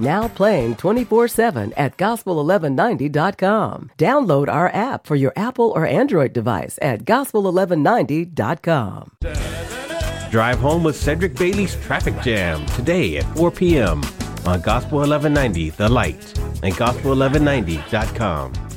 Now playing 24/7 at gospel1190.com. Download our app for your Apple or Android device at gospel1190.com. Drive home with Cedric Bailey's Traffic Jam today at 4 p.m. on Gospel 1190 The Light and gospel1190.com.